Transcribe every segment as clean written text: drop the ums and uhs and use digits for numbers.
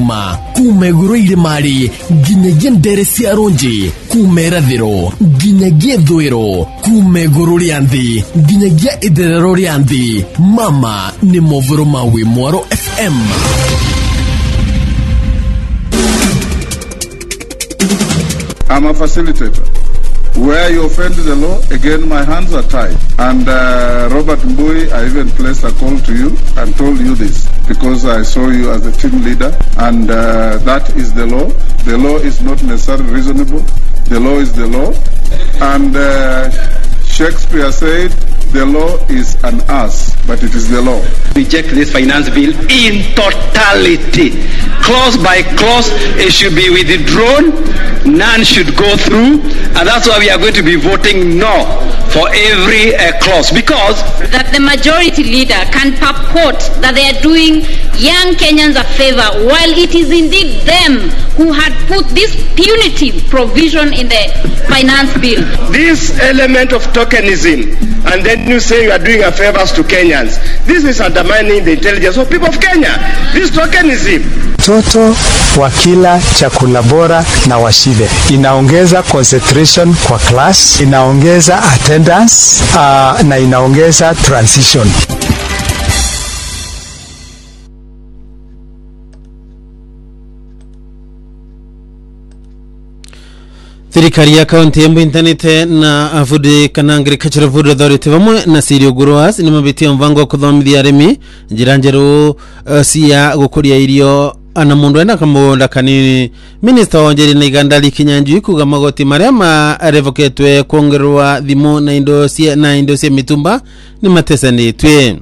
kuma iguru irimari nginyagia ndere cia Ronji, kuma irathiro nginyagia ithwiro, kuma iguru ria nthi nginyagia itherero ria nthi. Mama ni movoro ma Wimwaro FM. I'm a facilitator. Where you offend the law, again my hands are tied. And Robert Mbui, I even placed a call to you and told you this because I saw you as a team leader, and that is the law. The law is not necessarily reasonable. The law is the law. And Shakespeare said, the law is an ass, but it is the law. Reject this finance bill in totality. Clause by clause, it should be withdrawn. None should go through. And that's why we are going to be voting no for every clause. Because that the majority leader can purport that they are doing young Kenyans a favor, while it is indeed them who had put this punitive provision in the finance bill. This element of tokenism, and then you say you are doing a favors to Kenyans, this is undermining the intelligence of people of Kenya. This tokenism. Toto wakila chakula bora na washibe. Inaongeza concentration kwa class, inaongeza attendance, na inaongeza transition. Thirikari ya kaunti ya internet na Food kana Agricultural Food Authority vamwe na Sirio Growers ni mabitia mvango wa kuthomithia arimi njira njeru cia gukuria irio ana mundu ena kamunda kanini. Minister wa Njeri na Igandali Kinyanjui kuga magoti maria marevoketwe kuongerwa thimu na indo cia mitumba ni matesanitwe.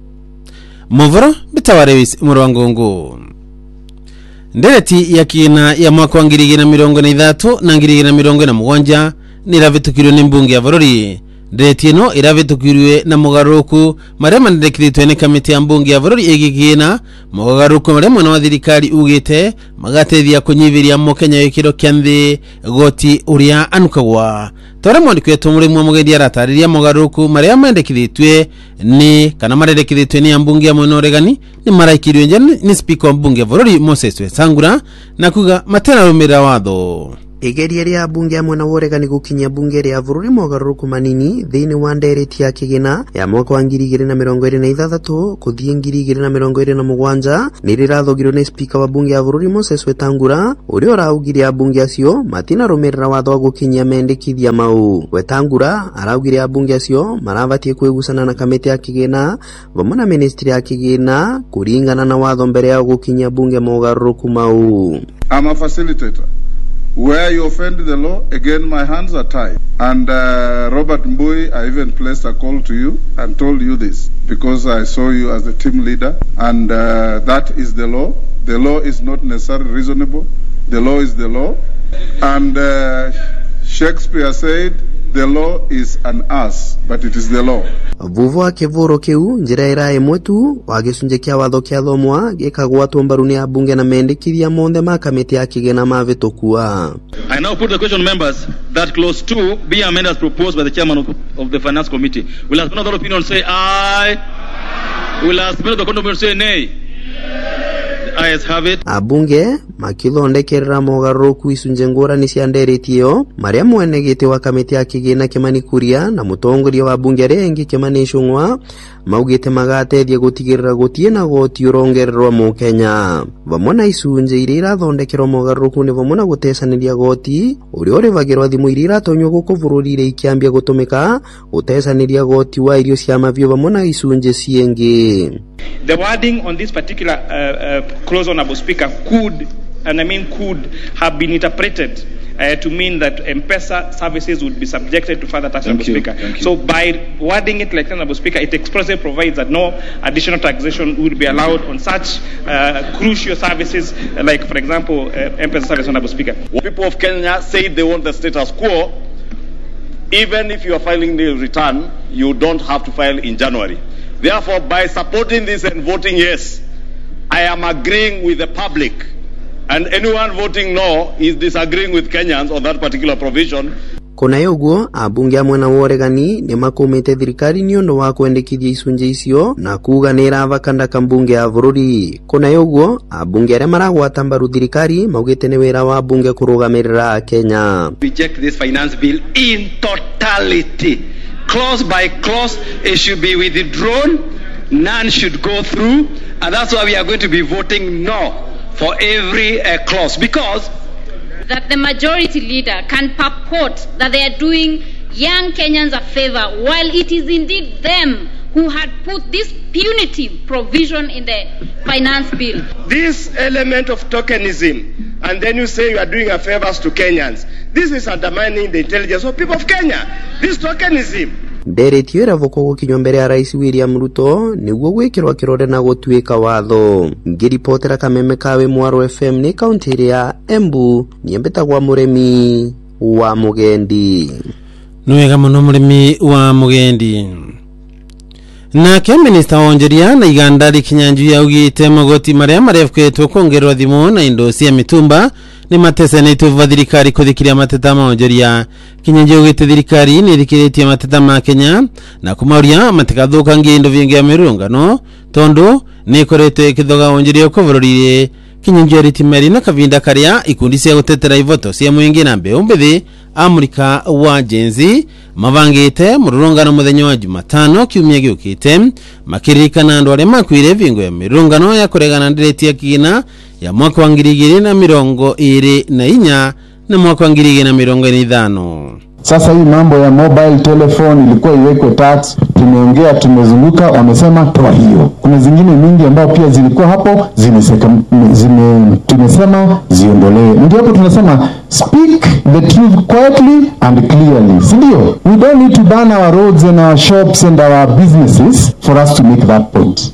Movoro bitawarewis Murwangungu. Ndereti ya kina ya mwaka wa 2023 na 2027 niravitukirwe ni mbunge ya Bururi. Ndereti ino iravitukirwe na mugaruku maria mandekithitwe ni kamiti ya mbunge ya Bururi igigina mugaruku maria mwana wa thirikari ugite magatethia kunyiviria mukenya wikiro kia nthi goti uria anukagwa. Tore mwandikwetu murimwe mugendi aratariria mugaruku maria mandekithitwe ni kana marendekithitwe ni mbunge ya Mwonoregani ni maraikirwe nje ni speaker wa mbunge ya Bururi Moses Wetangula na kuga matena rumira watho. Igeria ria bunge ya Mwena Woregani gukinyia bunge ria Bururi mogaruruku manini thiini wa ndereti ya kigina ya mwaka wa 2026 kuthie 2027 ni rirathogirwo ni speaker wa bunge ya Bururi Moses Wetangula uria araugire abunge acio matina rumirira watho wa gukinyia mendekithia mau. Wetangula araugire abunge acio maravatie kwigusana na kamiti ya kigina vamwe na ministry ya kigina kuringana na watho mbere ya gukinyia bunge mogaruruku mau. I'm a facilitator. Where you offend the law, again my hands are tied. And Robert Mbui, I even placed a call to you and told you this because I saw you as a team leader, and that is the law. The law is not necessarily reasonable. The law is the law. And Shakespeare said, the law is an ass, but it is the law. Vuvu wa kivuro kiu njira irae mwetu wa gicunje kia watho kia thomwa gikagwatwo mbaru ni abunge na mendekithia monthe ma kamiti ya kigena mavitukua. I now put the question, members, that clause 2 be amended as proposed by the chairman of the finance committee. Will as another opinion say aye? Will as the opinion say nay? Ayes have it. Abunge makithondekerera mogaruruku icunje ngurani cia ndereti iyo maria mwene giti wa kamiti ya kigina Kimani Kuria na mutongoria wa bunge aria engi Kimani Icung'wa maugite magatethia gutigirira gutie na goti urongererwa mu Kenya. Vamwe na icunje iria irathondekerwo mogaruruku ni vamwe na gutecaniria goti uria urivagirwa thimu iria iratonywo guku bururi iria ikiambia gutumika gutecaniria goti wa irio cia mavio vamwe na icunje ciengi. The wording on this particular clause, Honorable Speaker, could have been interpreted to mean that M-Pesa services would be subjected to further tax, Honorable Speaker. So by wording it like that, Honorable Speaker, it expressly provides that no additional taxation would be allowed on such crucial services like, for example, M-Pesa service, Honorable Speaker. People of Kenya say they want the status quo. Even if you are filing the return, you don't have to file in January. Therefore, by supporting this and voting yes, I am agreeing with the public. And anyone voting no is disagreeing with Kenyans on that particular provision. Kuna uguo abunge amwe na woregani ni makumite thirikari ni undu wa kwendekithia icunje icio na kuga ni iravakanda kambunge ya bururi. Kuna uguo abunge aria maragwata mbaru thirikari maugite ni wira wa bunge kurugamirira Kenya. Reject this finance bill in totality. Clause by clause, it should be withdrawn. None should go through. And that's why we are going to be voting no for every clause. Because that the majority leader can purport that they are doing young Kenyans a favor, while it is indeed them who had put this punitive provision in the finance bill. This element of tokenism, and then you say you are doing a favors to Kenyans. This is undermining the intelligence of people of Kenya. This tokenism. Nderetio iravukwo gukinywa mbere ya Rais William Ruto niguo gwikirwa kirore na gutuika watho. Ngiripotera Kameme kawe Mwaro FM ni kaunti ya Embu, niembetagwa muremi wa Mugendi. Nwega muno muremi wa Mugendi. Nake Minister Onjeria na iganda rikinyanju yaugite magoti maria marefuketwo kongerwa thimu na indo cia mitumba ni matese na ituva thirikari kuthikiria mateta ma Onjeria. Kinyanju yaugite thirikari ni thikiritie mateta ma Kenya na kumauria matikathukangie indo vingi ya mirungano tondu ni koretwe ikithoga Onjeria kubururire. Kinyanju yaritimeri na kavinda karia ikundi cia gutetera ivoto cia mwingi na mbeu mbithi Amurika wa Jenzi mavangite mururungano muthenya wa Jumatano kiumia giukite makiririkana andu aria makwire vingo ya mirungano ya kuregana ndireti ya kigina ya mwaka wa 2024 na mwaka wa 2025. Sasa hii mambo ya mobile telephone ilikuwa iwekwe tax, tumeongea tumezunguka, wamesema toa hiyo. Kuna zingine mingi ambao pia zilikuwa hapo tumesema ziondolewe. Ndio hapo tunasema speak the truth quietly and clearly. Sindio? We don't need to ban our roads and our shops and our businesses for us to make that point.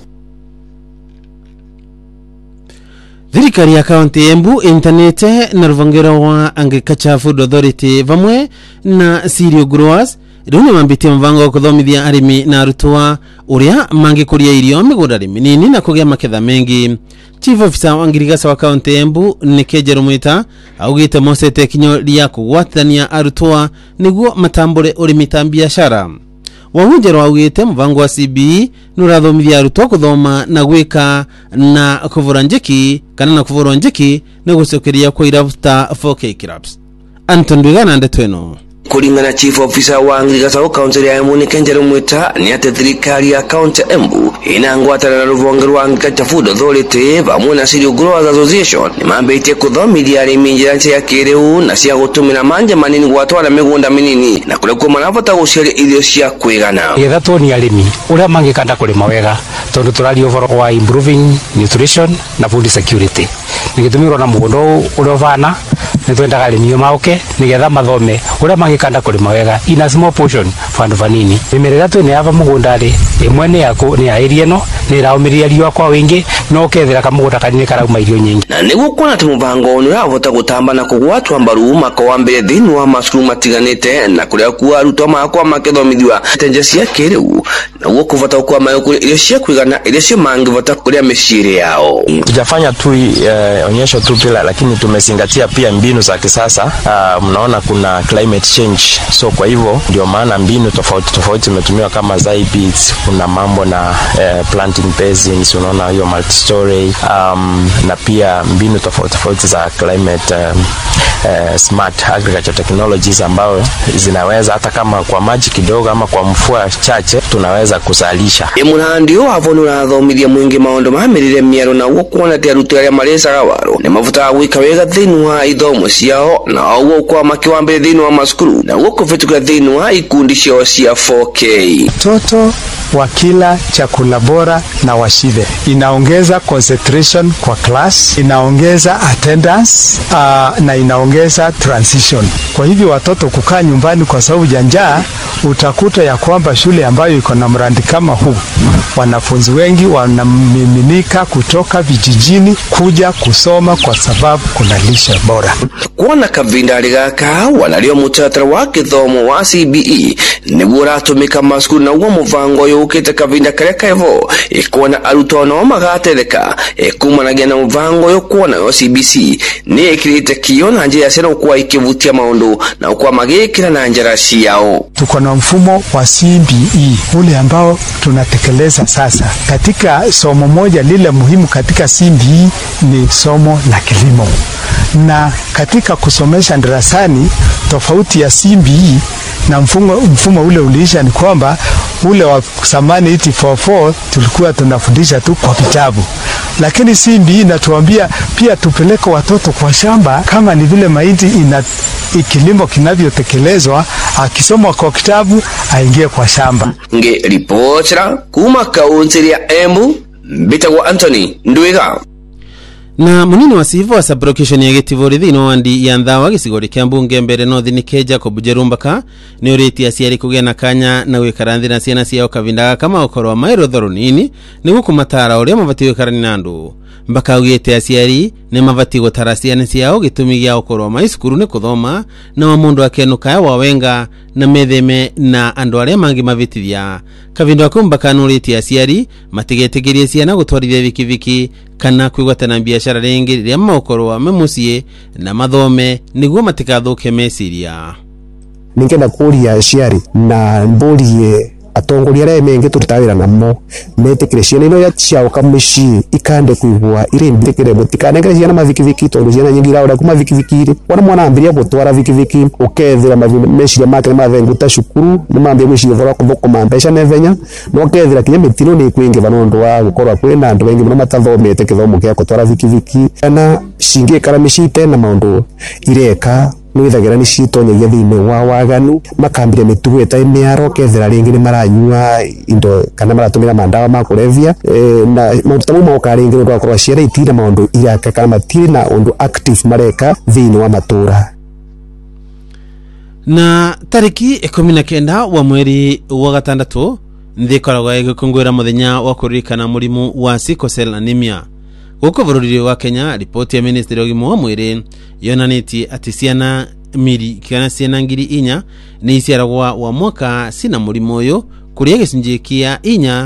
Thirikari ya kaunti Embu internet na ruvangiro wa Agriculture Food Authority vamwe na cereal growers rune mambite mvango kuthomithia arimi na arutwa uria mangikuria irio migundari minini na kugia maketha mengi. Chief Officer wa ngirigasa wa kaunti Embu Nikeje Rumwita augite mosete kinyo ria kugwatania arutwa niguo matambure urimi ta biashara. Wahunjero augite mvango wa CBE nurathomithia arutwa kuthoma na gwika na kuvura njeki kana na kuvura njeki na gucokeria kwa irabuta 4K clubs. Anton Ndwigana ndetweno. Kulingana Chief Officer wa Agriculture wa kaunti ya Embu Nikeje Rumwita ni ati thirikari ya kaunti Embu inangwatana na ruvonge rwa Agriculture Food Authority vamwe na Cereal Growers Association ni mambite kuthomithia arimi njira cia kiriu na cia gutumira manje manini gwatwara migunda minini na kuria kwa maravota guciaria irio cia kwigana. Getha toni arimi uria mangikanda kurima wega tondu turari ovoro wa improving nutrition na food security. Nigitumirwo na mugondo uria vana ni twendaga arimi mauke nigetha mathome uria mangikanda kurima wega in a small portion fandu vanini. Mimerera tu ni ava mugundari imwe ni yako ni airie no ni raumiria riwa kwa wingi no kethera kamugunda kanini karauma irio nyingi. Na niguo kuona ati mubango ni uravota gutamba na kugwatwa mbaru mako wa mbere thini wa masukuru matiganite na kuria kuwa arutwo makwa makithomithwa tenje cia kiriu na guo kuvota kwa mayo irio cia kwigana irio cio mangivota kuria miciri yao. Tujafanya tu onyesho tu pila, lakini tumezingatia pia mbinu za kisasa. Mnaona kuna climate change, so kwa hivyo ndio maana mbinu tofauti imetumiwa kama Zybeats, kuna mambo na planting basins, unaona hiyo multi-story, na pia mbinu tofauti za climate smart agriculture technologies ambao zinaweza hata kama kwa maji kidogo ama kwa mvua chache tunaweza kuzalisha. Emurandio avonura thomithia mwingi maondo mamirire miaro na guo kuona ti aruti aria marecaga waro ni mavuta gwika wega thini wa ithomo ciao na guo kwa makiwambire thini wa masukuru na guo kuvituka thini wa ikundi ciao cia 4K. Toto wakila chakula bora na washibe, inaongeza concentration kwa class, inaongeza attendance na inaongeza transition. Kwa hivyo watoto kukaa nyumbani kwa sababu ya njaa, utakuta ya kwamba shule ambayo iko na mradi kama huu wanafunzi wengi wanamiminika kutoka vijijini kuja kusoma kwa sababu kuna lishe bora. Kuona kavindari gaka wanalio mutatara wa kithomo wa CBE niguo ratumika masukuru na guo muvango yukite kavinda karia kaivo kuona arutwo no magatereka kumanagia na mvango yo kuona yo CBC ni ikirite kio na njia sena kwa ikivutia maundu na kwa magekira na njara ciao. Tuko na mfumo wa CBE ule ambao tunatekeleza sasa. Katika somo moja lile muhimu katika CBE ni somo la kilimo. Na katika kusomesha darasani, tofauti ya CBE na mfumo ule uliisha ni kwamba ule wa zamani 844 tulikuwa tunafundisha tu kwa vitabu. Lakini CBE inatuambia pia tupeleke watoto kwa shamba kama ni vile mahindi kilimo kinavyotekelezwa, akisoma kwa kitabu aingie kwa shamba. Nge ripotera kuma kaunti ya Embu, Bitagwa Anthony Ndwiga. Na munini wa civil wa sublocation ya Gĩtibũrĩ thĩinĩ wa wandi ya Nthawa gĩcigo kĩa mbunge mbere North nĩ Jacob Jerumbaka nĩ ũrĩtie aciari kũgĩa na kanya na gwĩkaranĩra na ciana ciao kavindaga kama ũkorwo maĩro thoro nini nĩguo kũmatara ũrĩa mabatiĩ gwĩkarania na andũ. Mbaka augĩte aciari nĩ mabatiĩ gũtara ciana ciao gĩtũmi gĩa ũkorwo maicukuru nĩ kũthoma na wa mũndũ akĩenũka wa wenga na metheme na andũ arĩa mangĩ mavitithia. Kavinda wako Mbaka nĩ ũrĩtie aciari matigetĩkĩrie ciana gũtwarithia vikiviki kana kwĩgwatana biashara rĩngĩ rĩrĩa maũkorwo memuciĩ na mathome nĩguo matikathũke meciria. Ningenda kuria aciari na mburie atongoria arĩa mengĩ tutawĩra namo metikire ciana ino ya ciao kamuci ikande kuigua ire ndikire mutikane ciana mavikiviki tondu ciana nyingi raura kuma vikiviki wana mwana ambiria gutwara vikiviki ukethira meciria make mathenguta cukuru ni mambia gwiciria thora kuthukuma mbeca nevenya no ukethira kinya mitino ni kwingi vanondu wa gukorwa kwina andu wengi muno matathomete kithomo kia gutwara vikiviki na cingi karamicite na maundu ireka nwithagira ni citonyagia thiini wa waganu makambire mitugo itaimiaro kethira ringi ni maranyua indo kana maratumira mandawa ma kulevya na maundu mo karingi ndo akorwa ciara itira maundu iraka kana matiri na undu active mareka thiini wa matura. Na tariki 19 wa mweri wa gatandatu ndikoragwa igikungwira muthenya wa kuririkana murimu wa sickle cell anemia. Huko bururi wa Kenya, ripoti ya Ministry of Gimo wa mwiri yonanĩtie atĩ ciana ngiri inya nĩ iciaragwa wa mwaka cina mũrimũ ũyũ kũrĩa gĩcunjĩ kĩa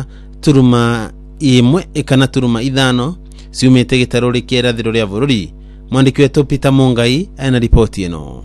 4.1 kana turuma ithano ciumĩte gĩtarũ kĩa irathĩro rĩa bũrũri. Mwandĩki wetu Peter Mungai ena ripoti ĩno.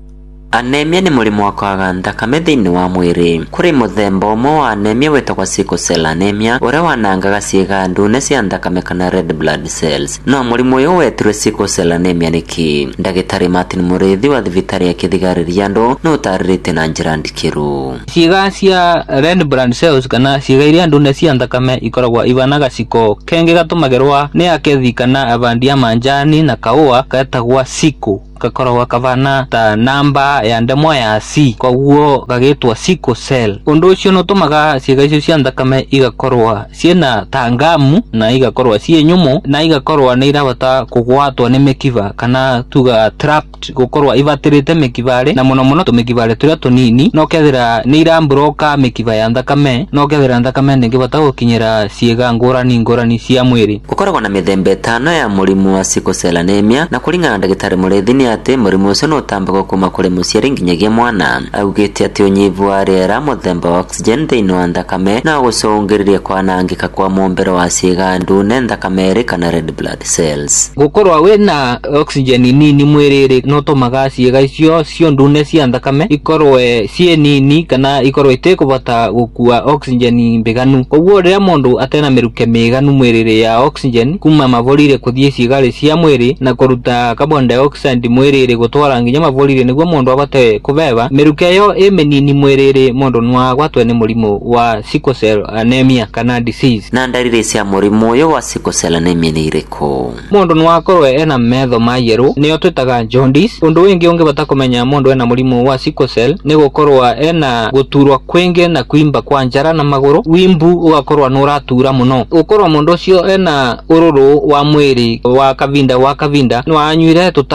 Anemia ni mũrimũ wa kwaga thakame thĩinĩ wa mwĩrĩ. Kũrĩ mũthemba ũmwe wa anemia wĩtagwo sickle cell anemia ũrĩa wanangaga ciĩga ndune cia thakame kana red blood cells. No mũrimũ ũyũ wetirwo sickle cell anemia nĩkĩ? Ndagĩtarĩ Martin Mũrĩithi wa thibitarĩ ya Kĩthigariria andũ no ũtarĩrĩte na njĩra ndikĩru. Ciĩga cia red blood cells kana ciĩga iria ndune cia thakame ikoragwo ivanaga ciko kengĩ gatũmagĩrwo nĩ akethi kana abandia manjani na kaũa getagwo sickle gakoragwo kavana ta namba ya ndemwa ya C koguo gagĩtwo sickle cell. Ũndũ ũcio no tumaga ciĩga icio cia thakame igakorwo ciena tangamu na igakorwo cie nyumu na igakorwo nĩ irabata kugwatwo nĩ mĩkiva kana tuga trapped gukorwo ivatĩrĩte mĩkivarĩ na mũno mũno tũmĩkivarĩ tũrĩa tũnini no kethira nĩ irambroka mĩkiva ya thakame no kethira thakame nĩ ngĩvata gũkinyĩra ciĩga ngũrani cia mwĩrĩ. Gũkoragwo na mĩthemba ĩtano ya mũrimũ wa sickle cell anemia na kũringana na ndagĩtarĩ Mũrĩithi nĩ atĩ mũrimũ ũcio no ũtambaga kuma kũrĩ mũciari nginyagia mwana. Augĩte atĩ ũnyivu wa rĩera mũthemba wa oxygen thĩinĩ wa thakame na gũcũngĩrĩria kwanangĩka kwa mũmbĩro wa ciĩga ndune thakame kana red blood cells. Gũkorwo wĩna oxygen nini mwĩrĩ no tũmaga ciĩga icio cio ndune cia thakame ikorwo cie nini kana ikorwo itekũvota gũkua oxygen mbiganu. Koguo rĩrĩa mũndũ atena mĩruke mĩiganu mwĩrĩ ya oxygen kuma mavorire kũthiĩ ciĩga cia mwĩrĩ na kũruta carbon dioxide mwĩrĩ gutwara nginya mavorire niguo mundu abate kuveva miruke yo imenini mwiriri mundu nwa gwatwe ni murimu wa sickle cell anemia kana disease. Na ndariri cia murimu uyu wa sickle cell anemia ni iriku? Mundu nwa korwe ena metho ma yeru niyo twitaga jaundice. Undu wingi ungivata kumenya mundu ena murimu wa sickle cell ni gukorwa ena guturwa kwingi na kuimba kwa njara na maguru, wimbu ugakorwa nuratura muno. Ukorwa mundu ucio ena ururu wa mwiri wa kavinda no anyuire tutawa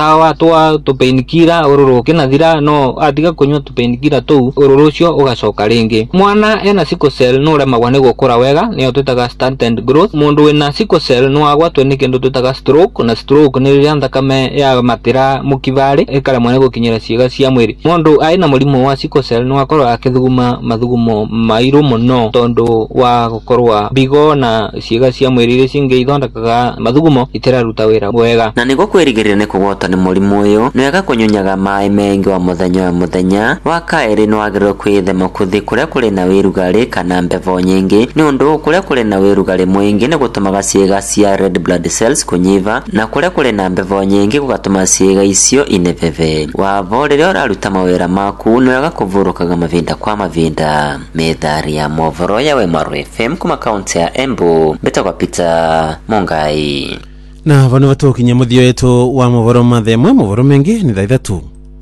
twa tupainkira ururu kinathira no atiga kunywa tupainkira tu ururu cio ugacoka ringi. Mwana ena sickle cell no remagwa ni gukura wega ni twitaga stunted growth. Mundu wina sickle cell no agwatwo ni kindu twitaga stroke, na stroke ni riria thakame ya matira mukibari ikaremwa ni gukinyira ciega cia mwiri. Mundu aina murimu wa sickle cell no akorwo akithuguma mathugumo mairu muno tondu wa gukorwa bigo na ciega cia mwiri iria cingi ithondekaga mathugumo itiraruta wira wega. Na niguo kwirigirira ni kugwata ni murimu uyu ni wega kunyunyaga mai mengi wa muthenya wa kairi no agirwo kwithema kuthi kuria kuri na wirugari kana mbevo nyingi ni undu kuria kuri na wirugari mwingi ni gutumaga ciega cia red blood cells kunyiva na kuria kuri na mbevo nyingi gugatuma ciega icio ineveve. Wavo riria uraruta mawira maku ni wega kuvurukaga mavinda kwa mavinda. Methari ya movoro ya Wemaru FM kuma kaunti ya Embu betagwa Peter Mungai. Na vano watukinya muthio yetu wa movoro mathemwe movoro mengi ni thaithatu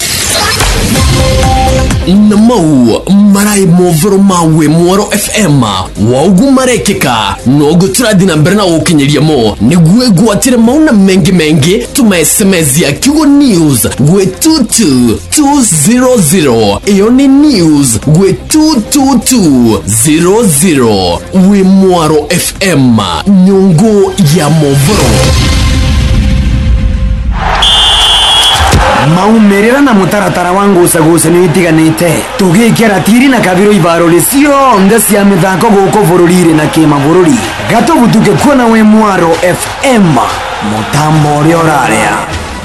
na mau marai movoro mawe Mwaro FM waugu marekeka no guturathi na mbere na ukinyeria mo niguo gwatire mauna mengi tuma SMS ya Kigo News gwe 22200 iyo ni news gwe 22200 we Mwaro FM nyungu ya movoro. Maumerera na mutaratara wangu usagusa ni itiganite tugikira tiri na kabiro ibaro lisio cia mithako guko bururire na kima bururi gato butuke kuona we Mwaro FM mutambo rioraria.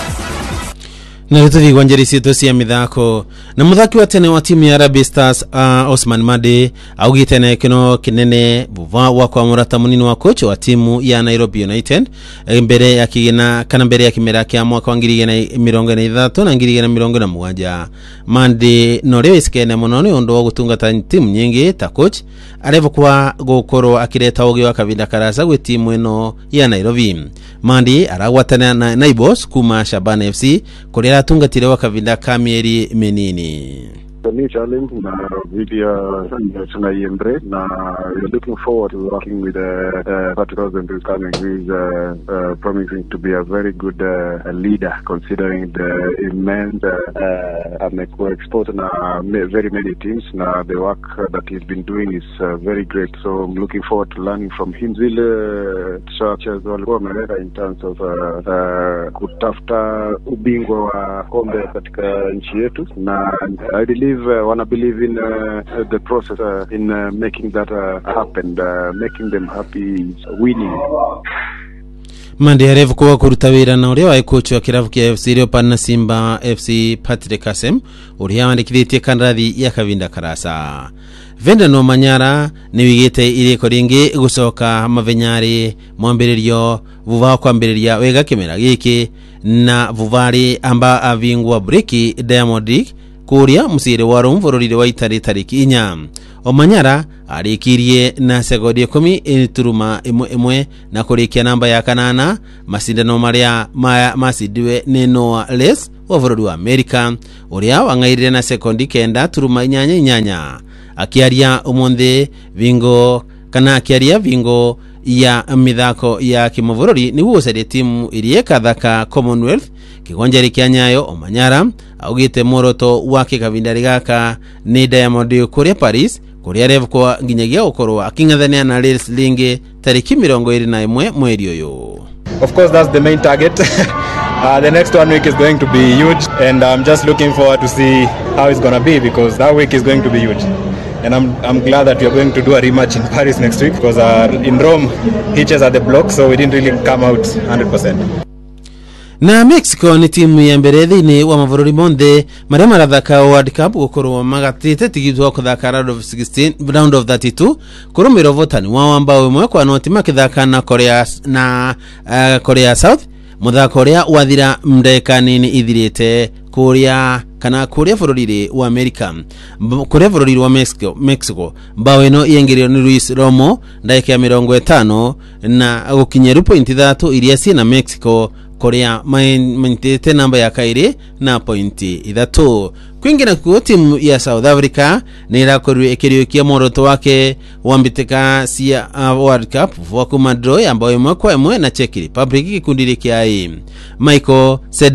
Na rituthi gwanjeri cito cia mithako na muthaki wa tene wa timu ya Harambee Stars Osman Made augite na kino kinene buva wa kwa murata munini wa coach wa timu ya Nairobi United mbere ya kigina kana mbere ya kimera kia mwaka wa 2023 na 2027. Made no reo iskene muno ni undu wa gutungata timu nyingi ta coach arevo kwa gukoro akireta ugi wa kavinda karasa gwe timu ino ya Nairobi. Made aragwatana na Naibos kuma Shabana FC kurera tungatire wa kavinda kamieri menini. The new challenge na tunaiembrace na we're looking forward to working with Patrick who is coming, who is promising to be a very good leader considering the immense export in very many teams. Now the work that he's been doing is very great, so I'm looking forward to learning from him. Structures in terms of kutafuta ubingwa wa kombe katika nchi yetu, na I wanna believe in the process in making that happen, making them happy, winning. Mande arevu kwa kurutawira na uria wa coach wa kiravu kia FC Leopards na Simba FC Patrick Kasem uria wandikithĩtie kandarathi ya kavinda karasa. Venda no Manyara ni wigite iriko ringi gucoka mavenyari mwambiririo vuva kwambiriria wega kimera giki na vuvari amba avingwa breki Diamond League kuria musire wa rumvororire wa Itari tariki 4. Omanyara arikirie na segondi 10 turuma imwe na kurikia namba ya kanana masindano maria masidiwe ni Noah Les wa vorori wa Amerika uria wangairire na sekondi 9 turuma 8 akiaria umunthe vingo kana akiaria vingo ya mithako ya kimovorori ni gucaria timu irieka thaka Commonwealth kigwanjari kia Nyayo. Omanyara augite moroto wake kavindari gaka ni Diamond kuria Paris kuria revu kwa nginyagia ukorwa akingathania na Lils Linge tariki 21 mweri uyu. Of course that's the main target. The next 1 week is going to be huge and I'm just looking forward to see how it's going to be because that week is going to be huge. And I'm glad that we are going to do a rematch in Paris next week because in Rome hitches at the block, so we didn't really come out 100%. Na Mexico ni timu ya mbere thini wa mavorori monthe maria marathaka World Cup gukorwo magatite tigithwa kuthaka round of 16 round of 32 kurumira votani wa ambao imwe kwa noti makithaka na Korea South muthako uria wathira mdeka nini ithirite kuria kana kuria vororire wa America kuria vororire wa Mexico mbao ino yengerio ni Luis Romo ndeka ya 50 na gukinya point 3 iria na Mexico Korea maintete namba ya kairi na pointi 3. Kwingina kwa timu ya South Africa ni irakorwe ekiriukia moroto wake wambiteka cia World Cup wakuma draw ambayo imwe kwa imwe na Czech Republic kikundi kia Michael Cedric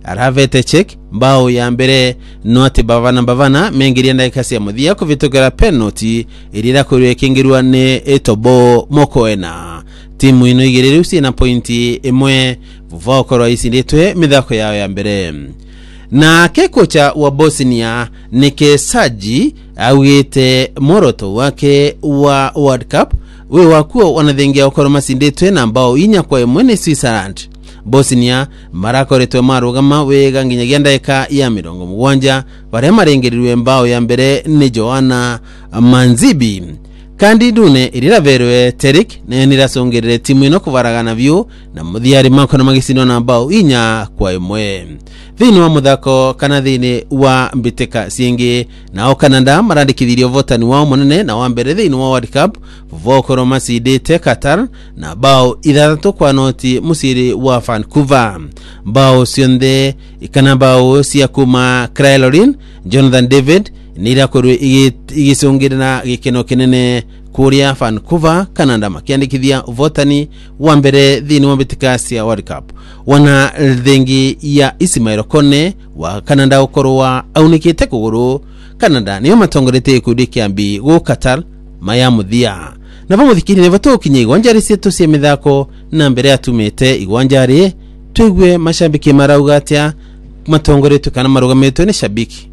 aravete check bao ya mbere noti bavana mengiria ndagika cia muthia kuvitukira penalty irira kuriekingirwa ni Etobo Mokoena. Timu ino igiriru ciina pointi imwe vuvakorwa icinditwe mithako yao ya mbere. Na kekocha wa Bosnia Nike Saji awite moroto wake wa World Cup we wakuo wanathengia okoro macinditwe na mbao inya kwa imwe ni Switzerland. Bosnia marakoretwe marugama wega nginyagia ndagika ya 70 baria marengerirwe mbao ya mbere ni Joanna Manzibi. Kandi dune iriraverwe Terik nirasongerere timu ino kuvaragana vyu na muthiari makona magisino na mbao inya kwa imwe. Thini wa muthako kana thini wa mbiteka ciengi nao Canada marandikithirio votani wao munene na wa mbere thini wa World Cup vokoro macidite Qatar na bao 3 kwa noti musiri wa Vancouver. Bao cionthe ikana bao cia kuma Crailorin Jonathan David nirakorwe igisongirana gikeno kinene kuria Vancouver Canada makiandikithia votani wa mbere thini wa mbiteka cia World Cup. Wana thengi ya Ismail Kone wa Canada ukorwa aunikite kuguru Canada niyo matongorete ikundi kiambi go Qatar maya muthia. Na bamuthikiri ne batokinya igwanjari cietu cia mithako na mbere atumite igwanjari twigwe mashambiki marauga atia matongorete kana marugametwe ni shabiki.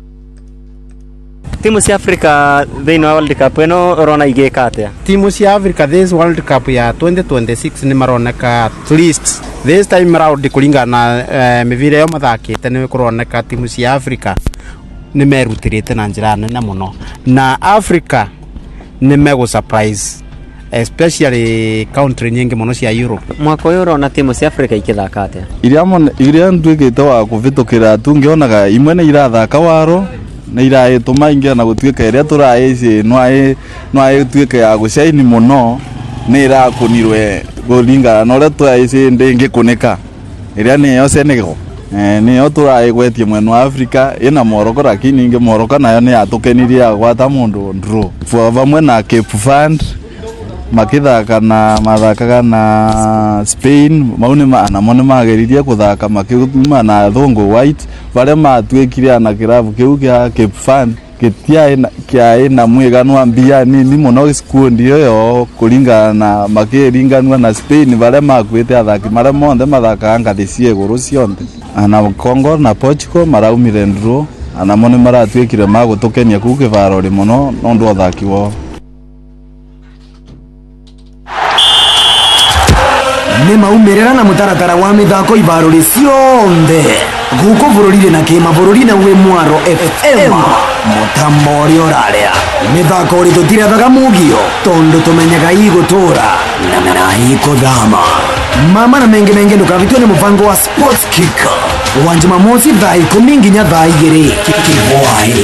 Timu cia Africa thini wa World Cup eno rona igeka atia? Timu cia Africa this World Cup ya 2026 ni maroneka at least this time round kulingana na mivire yo mathakite ni kuroneka timu cia Africa ni merutirite na njira nene muno na Africa ni mego surprise especially country nyingi muno cia Europe. Mwako yoro na timu cia Africa ikithaka atia? Iria ndwikite wa kuvitukira tungionaga imwe ni irathaka waro na irae tumaingia na gutuika iria turae nwae tuika ya gucaini muno ni irakunirwe golinga na ria turae ndingi kunika iria ni yo Senegal ni yo turae gwetie mwenu wa Africa ina Morocco lakini inge Morocco nayo ni atukeniria gwata mundu draw vamwe na Cape Verde makithaka na mathakaga na Spain maune na mone mageririe kuthaka makithuma na thongo white bare matwekire na kiravu kiu kia Cape Verde kitia na mwiganu wa mbia ni muno skundi yo kulinga na makiringanwa na Spain bare makwite athaki mara monde mathaka ngathi cie guru cionte ana Congo na Portugal maraumire ndro ana mone maratwekire magutukenia ku kivaro ri muno no ndo athaki wo ni maumirira na mutaratara wa mithako ibaruri cionthe guko bururire na kima bururi na we Mwaro FM mutambo ri oraria mithako ri tutiraga mugio tondu tumenyaga igutura na ikuthama mama na menge ndukavitwe ni muvango wa Sports Kick wa Jumamosi thaa 10 nginya thaa 2 kibwai.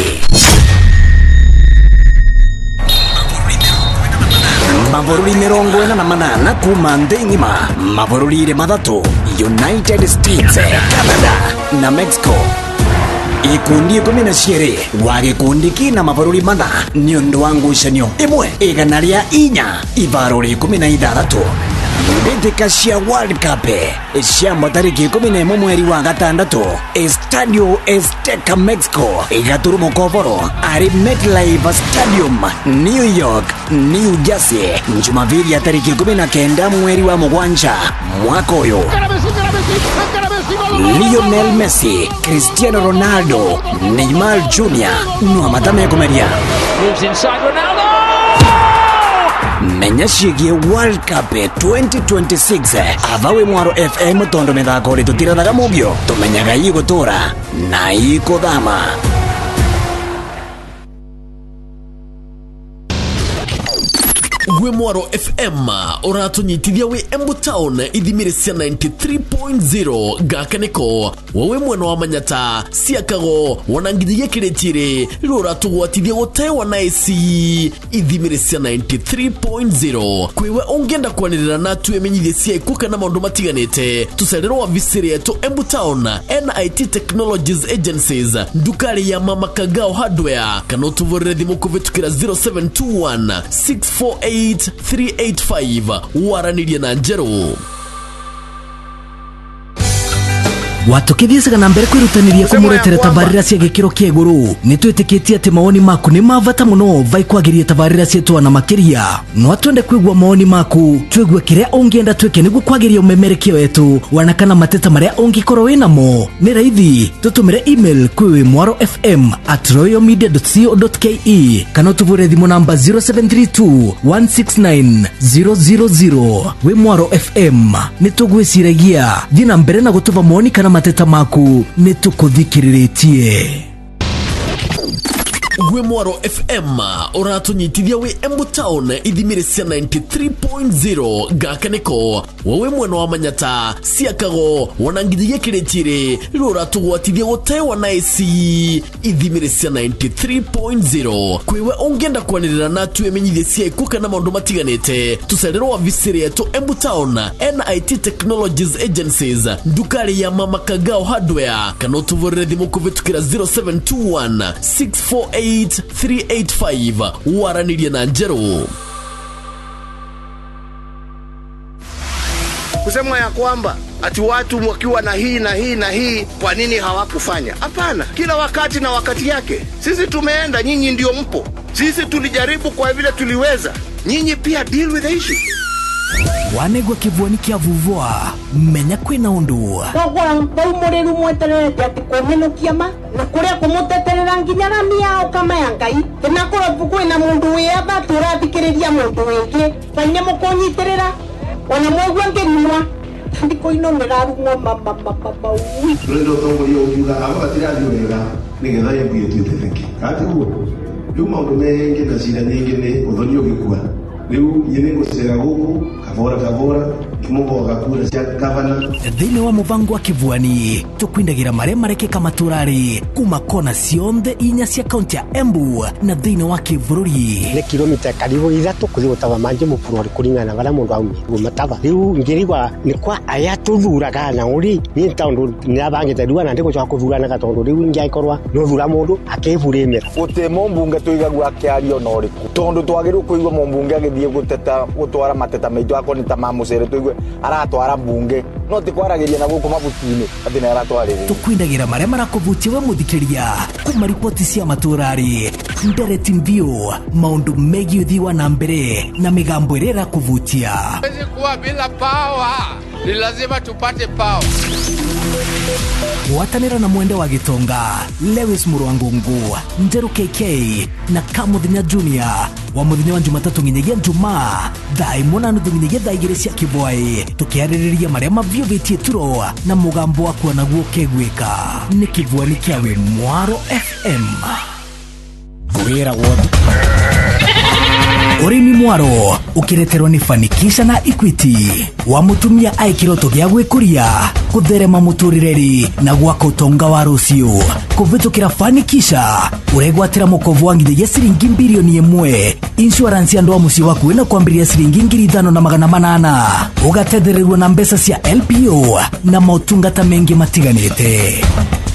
Mabururi 48 kuma nthi ng'ima mabururi mathatu United States, Canada na Mexico. Ikundi 12 wa gikundi kina mabururi matha ni undu wa ngucanio imwe igana ria inya ibaruri 16 mbĩtĩka cia World Cup cia tariki 11 mweri wa gatandatu Estadio Azteca Mexico igaturumo koboro ari MetLife Stadium New York New Jersey Jumapili ya tariki 19 mweri wa mugwanja mwaka uyu. Lionel Messi, Cristiano Ronaldo, Neymar Jr. no matame komeria moves inside Ronaldo. Menya ciĩgiĩ World Cup 2026 avawe Mwaro FM tondo mithako ri tutiraga mubio tumenyaga igutura na ikuthama. Gwe Mwaro FM uratunyitithia we Embu Town ithimire cia 93.0 gakaniko wewe mwena wa Manyata Siakago wanangiria kiretire ruratugwatithia gutewa na AC ithimire cia 93.0 kwewe ungenda kwanirira na twemenyithie cia ikuka na maundu matiganite tucererwo wa visiri yetu Embu Town NIT Technologies Agencies ndukari ya Mama Kagao Hardware kana utuvorere thimu kuvitukira 0721 648 385 waraniria na njero. watũkĩthiĩcaga na mbere kwĩrutaniria kũmũretera tabarĩra cia gĩkĩro kĩa igũrũ. Nĩtwĩtĩkĩtie atĩ mawoni maku nĩ ma bata mũno vai kwagĩria tabarĩra ciĩtwa na makĩria. No twende kwĩgua mawoni maku, twĩgue kĩrĩa ũngĩenda twĩke nĩguo kwagĩria ũmemerekia wetu, wana kana mateta marĩa ũngĩkorwo wĩnamo. Nĩ raithi, tũtũmĩre email kwĩ mwaro@royalmedia.co.ke kana ũtũvũre thimũ namba 0732 169 000. Wĩ Mwaro FM nĩtũgwĩciragia, thiĩ na mbere na gũtũva mawoni kana mateta maku, nĩtũkũthikĩrĩrĩtie. Gwe Mwaro FM uratunyitithia we Embu Town ithimire cia 93.0 gakaniko wewe mwena wa Manyata Siakago wanangijigia kiretire luratugwatithia gutewa na AC ithimire cia 93.0 kwewe ungenda kwanirira na tuemenyithie cia ikuka na maundu matiganite tusalero wa visiri yetu Embu Town NIT Technologies Agencies ndukari ya Mama Kagao Hardware kana utuvurire thimu kuvitukira 0721 648 385 waraniria na Njero. Kusema ya kwamba ati watu wakiwa na hii na hii na hii kwa nini hawakufanya? Hapana, kila wakati na wakati yake. Sisi tumeenda, nyinyi ndio mpo. Sisi tulijaribu kwa vile tuliweza. Nyinyi pia deal with the issue. Wanegwa kivuani kia vuvua menya kwina undu wagwa baumuriru mwetererete ati kumenukia ma na kuria kumuteterera nginya na miao kama ya Ngai na kura kwina mundu wi aba turathikiriria mundu wingi kaine mukunyitirira ona mwegwa ngenwa ndiko ino nirarumwa mama ui rero tongoria ukiuga aba batirathio wega nigetha yambie twitetheki ati guo riu maundu mengi na cira nyingi ni uthonio gikua riu nyine gusera guku kavora kimogo gakura cia gavana thini wa muvango wa kivuani tukwindagira mare marekeka maturari kuma kona cionthe inya cia kaunti ya Embu na thini wa kivururi ni kilomita karibu 3 kuthi gutava manje mupurori kuringana na bara mundu aumi gumatava riu ngirigwa ni kwa aya tuthuraga na uri ni taundu ni abangite riu na ndiko cha kuthurana gatondu riu ingaikorwa no thura mundu akivurimira gute mumbunge tuigagwa kiario no riku tondu twagiru kuigwa mumbunge agithie guteta gutwara mateta maitu akoni ta mamucere tuigwe aratwara bunge no tikwaragiria na guku mabutini ati na aratwarira tukwindagira mare marakuvutia we muthikiria kuma ripoti cia maturari ndere timbio maundu megi uthiwa na mbere na migambo irera kuvutia hawezi kuwa bila power ni lazima tupate power watanira na mwende wa Gitonga Lewis Murwangungu Njeru KK na Kamuthinya Junior wa muthenya wa Jumatatu nginyagia Jumaa thaa nuthu nginyagia thaa igiri cia kibwai tukiaririria maria maviovetie turo na mugambo waku naguo kegwika ni kivuani kia we Mwaro FM wira wote Urimi Mwaro ukireterwo ni Fanikisha na Equity wa mutumia ai kiroto gya gwikuria kutherema muturireri na gwaka utonga wa rucio kuvitukira Fanikisha uregwatira mukovu wa nginya ciringi bilioni 1 insurance ya ndoa muci waku na kwambiria ciringi 5,800 ugatethereruo na mbesa cia LPO na motungata mengi matiganite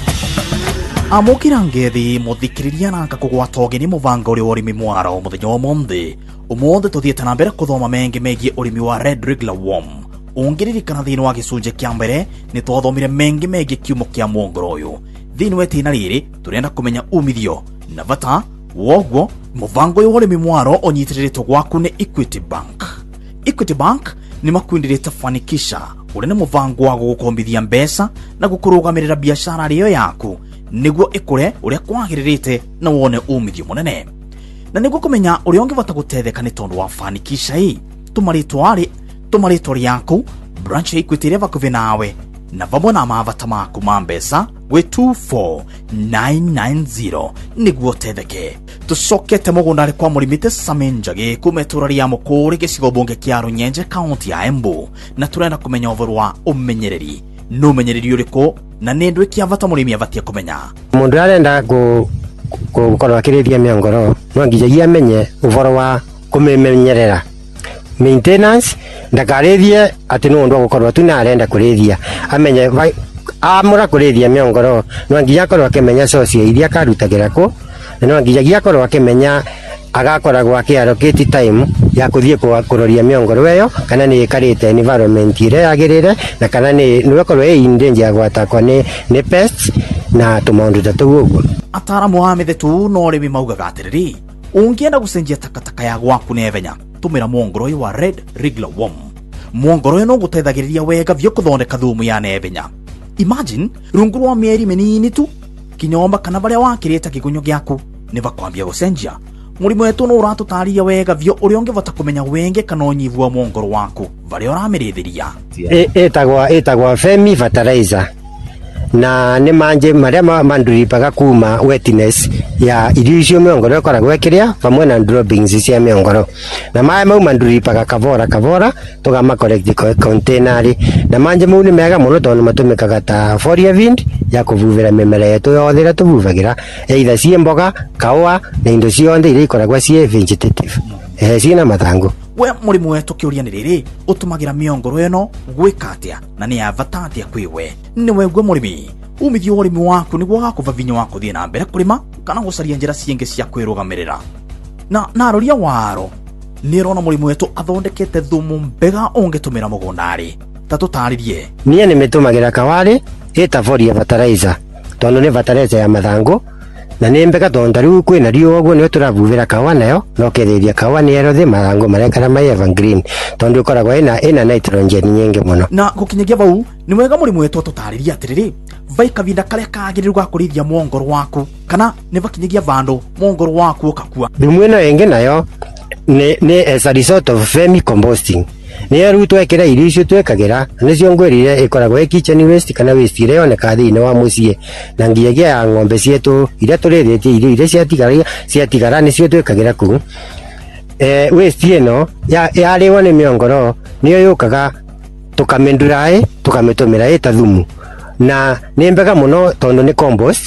amukira ngethi muthikiriria na kakugwata ogeni muvango uri urimi Mwaro muthenya wa monthe umunthe tuthiete na mbere kuthoma mengi megie urimi wa red wriggler worm ungiririkana thiini wa gicunje kia mbere ni twathomire mengi megie kiumo kia mwongoro uyu thiini wa itina riri turenda kumenya umithio na bata woguo muvango uyu urimi Mwaro unyitiriritwo gwaku ni Equity Bank ni makwindirite Fanikisha uri ni muvango wa gukombithia mbesa na gukurugamirira biashara riyo yaku niguo ikure uria kwagiririte na wone umithio munene na niguo kumenya uria ungivota gutetheka ni tondu wa Fanikisha tumaritwa riaku branch ya Equity ria vakuvi nawe na vamwe na mavata maku ma mbesa gwi 24990 niguo tetheke tucokete mugundari kwa murimite Samenjagi kumeturari ya mukuri gicigo bunge kia Runyenje kaunti ya Embu na turenda kumenya uvoru wa umenyereri numenyereri uriku na nindwe kia vata murimi avatie kumenya mundu arenda gukorwo akirithia miongoro no nginya amenye uvoro wa kumemenyerera maintenance ndakarithie ati no ndo gukorwo tu na arenda kurithia amenye amura kurithia miongoro no nginya akorwo akimenya source iria karutagira ku no nginya akorwo akimenya agakoragwo akiallocate time ya kuthie kuroria miongoro eyo kana ni ikarite environment ire yagirire na kana ni gwekorwo in danger ya gwatakwa ni pests na tumaundu tatuguo. Ataramu wa mithetu no rimi maugaga atiriri ungienda gucenjia takataka ya gwaku nevenya tumira mwongoro uyu wa Red Wriggler Worm. Mwongoro uyu no gutethagiriria wega vyo kuthondeka thumu ya nevenya. Imagine rungu rwa mieri minini tu kinyomba kana baria wakirite kigunyo giaku ni bakwambia gucenjia. Murimu wetu no uratutaria wega vyo uri ungivota kumenya wenge kana unyivu wa mwongoro waku baria uramirithiria. Etagwa Femi fertilizer na ni manje maria manduripaga kuma wetness ya irio icio miongoro ikoragwo ikiria pamwe na droppings cia miongoro na mai mau manduripaga kavora tugama collect container na manje mau ni mega muno tondu matumikaga ta foliar wind ya kuvuvira mimera yetu yothe ira tuvuvagira either cie mboga kaua na indo ciothe iria ikoragwo cie vegetative cina mathangu. We murimu wetu kiuria ni riri utumagira miongoro eno gwika atia na ni avata atia kwiwe ni wegwe murimi umithio urimi waku niguo gakuva vinyo wako thie na mbere kurima kana gucaria njira ciingi cia kwirugamirira na aroria waro ni rona murimu wetu athondekete thumu mbega ungitumira mugundari tatutaririe nie ni mitumagira kawari eta foliar fertilizer tondu ni fertilizer ya mathangu na ni mbega tondu riu kwina rio oguo ni turavuvira kawa nayo no kethethia kawa ni erothe mathangu marekana mai evergreen tondu ikoragwo ina nitrogen nyingi muno na gukinyagia vau ni mwega murimu wetu tutariria atiriri vai kavinda karia kagiriru ga kurithia mwongoro waku kana ni vakinyagia vandu mwongoro waku ukakua. Thumu ino ingi nayo ni as a result of vermi composting ni aru twekira irio icio twekagira nicio ngwirire ikoragwo kitchen waste kana waste ire yoneka thiini wa mucie na ngiyagia ya ng'ombe cietu iria turithitie irio iria ciatigara nicio twekagira ku waste ino yariwa ni miongoro niyo yukaga tukamendurae tukamitumira ita thumu na ni mbega muno tondu ni compost